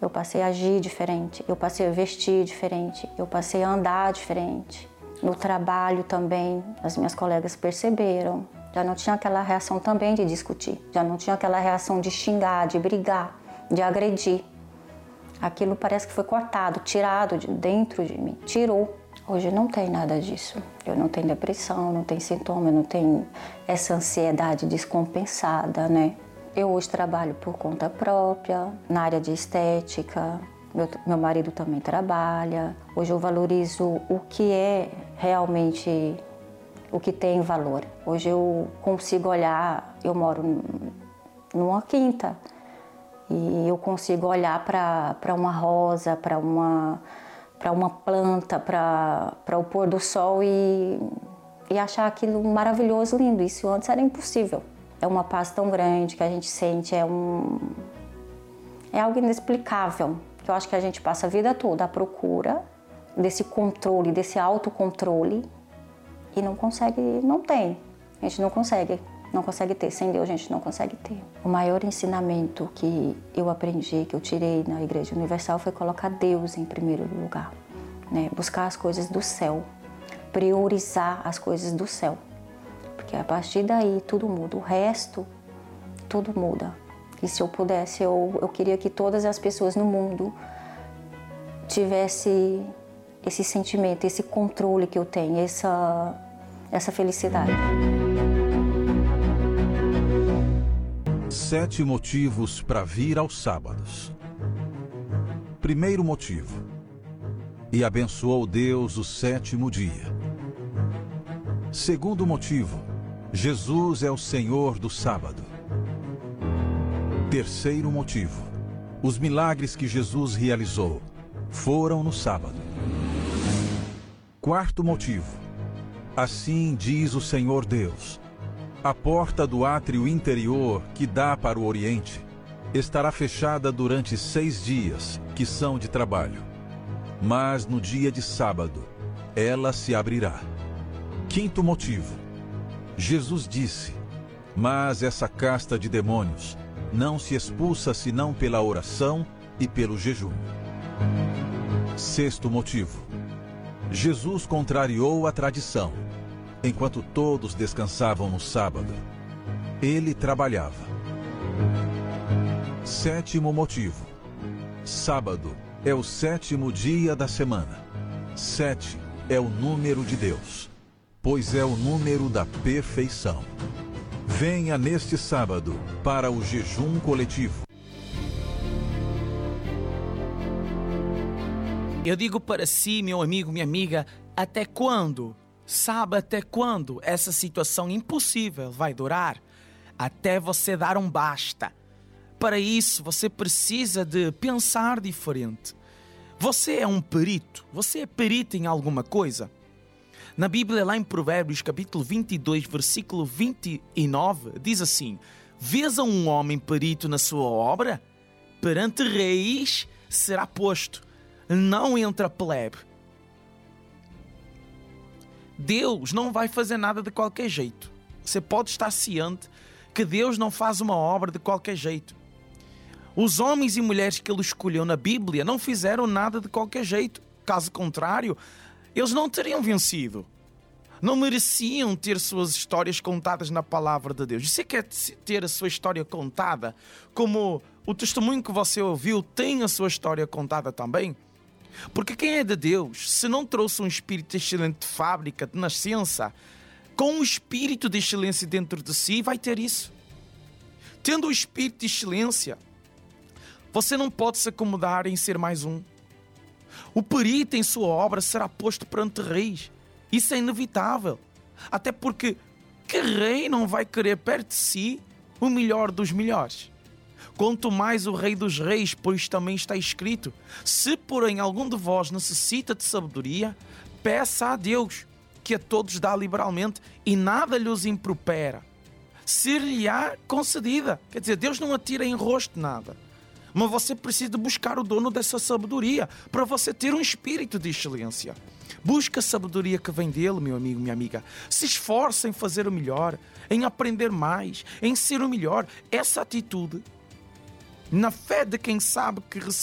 Eu passei a agir diferente, eu passei a vestir diferente, eu passei a andar diferente. No trabalho também, as minhas colegas perceberam. Já não tinha aquela reação também de discutir, já não tinha aquela reação de xingar, de brigar, de agredir. Aquilo parece que foi cortado, tirado de dentro de mim, tirou. Hoje não tem nada disso. Eu não tenho depressão, não tenho sintoma, não tenho essa ansiedade descompensada, né? Eu hoje trabalho por conta própria, na área de estética. Meu marido também trabalha. Hoje eu valorizo o que é realmente, o que tem valor. Hoje eu consigo olhar, eu moro numa quinta, e eu consigo olhar para uma rosa, para uma planta, para o pôr do sol e achar aquilo maravilhoso, lindo. Isso antes era impossível. É uma paz tão grande que a gente sente, é algo inexplicável, que eu acho que a gente passa a vida toda à procura desse controle, desse autocontrole e não consegue, não tem. A gente não consegue ter. Sem Deus a gente não consegue ter. O maior ensinamento que eu aprendi, que eu tirei na Igreja Universal foi colocar Deus em primeiro lugar, né? Buscar as coisas do céu, priorizar as coisas do céu. Porque a partir daí tudo muda, o resto, tudo muda. E se eu pudesse, eu queria que todas as pessoas no mundo tivessem esse sentimento, esse controle que eu tenho, essa felicidade. 7 motivos para vir aos sábados. Primeiro motivo: e abençoou Deus o 7º dia. Segundo motivo: Jesus é o Senhor do sábado. Terceiro motivo: os milagres que Jesus realizou foram no sábado. Quarto motivo: assim diz o Senhor Deus: a porta do átrio interior que dá para o Oriente estará fechada durante 6 dias, que são de trabalho. Mas no dia de sábado, ela se abrirá. Quinto motivo: Jesus disse: mas essa casta de demônios não se expulsa senão pela oração e pelo jejum. Sexto motivo: Jesus contrariou a tradição. Enquanto todos descansavam no sábado, ele trabalhava. Sétimo motivo: sábado é o 7º dia da semana. 7 é o número de Deus, pois é o número da perfeição. Venha neste sábado para o jejum coletivo. Eu digo para si, meu amigo, minha amiga, até quando? Sabe até quando essa situação impossível vai durar? Até você dar um basta. Para isso, você precisa de pensar diferente. Você é um perito? Você é perito em alguma coisa? Na Bíblia, lá em Provérbios, capítulo 22, versículo 29, diz assim: vês a um homem perito na sua obra? Perante reis será posto, não entre a plebe. Deus não vai fazer nada de qualquer jeito. Você pode estar ciente que Deus não faz uma obra de qualquer jeito. Os homens e mulheres que Ele escolheu na Bíblia não fizeram nada de qualquer jeito. Caso contrário, eles não teriam vencido. Não mereciam ter suas histórias contadas na palavra de Deus. Você quer ter a sua história contada? Como o testemunho que você ouviu tem a sua história contada também? Porque quem é de Deus, se não trouxe um espírito excelente de fábrica, de nascença, com um espírito de excelência dentro de si, vai ter isso. Tendo o espírito de excelência, você não pode se acomodar em ser mais um. O perito em sua obra será posto perante reis. Isso é inevitável. Até porque que rei não vai querer perto de si o melhor dos melhores? Quanto mais o Rei dos Reis, pois também está escrito: se porém algum de vós necessita de sabedoria, peça a Deus, que a todos dá liberalmente, e nada lhes impropera. Ser-lhe-á concedida. Quer dizer, Deus não atira em rosto nada. Mas você precisa buscar o dono dessa sabedoria para você ter um espírito de excelência. Busca a sabedoria que vem dele, meu amigo, minha amiga. Se esforça em fazer o melhor, em aprender mais, em ser o melhor. Essa atitude, na fé de quem sabe que